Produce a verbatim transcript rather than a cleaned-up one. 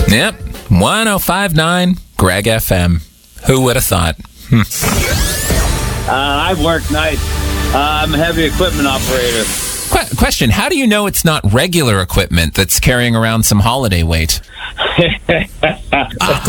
Yep, one oh five point nine Greg F M. Who would have thought? Hmm. Uh, I work nights. Uh, I'm a heavy equipment operator. Qu- question, how do you know it's not regular equipment that's carrying around some holiday weight? uh,